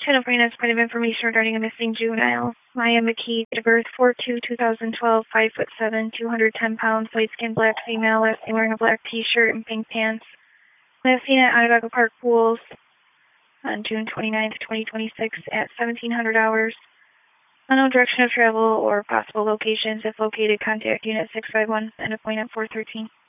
1009 as part of information regarding a missing juvenile. Maya McKee, date of birth 4/2/2012, 5'7", 210 pounds, light skinned black female, last seen wearing a black t-shirt and pink pants. Last seen at Onondaga Park Pools on June 29th, 2026 at 1700 hours. Unknown direction of travel or possible locations. If located, contact Unit 651 and a point at 413.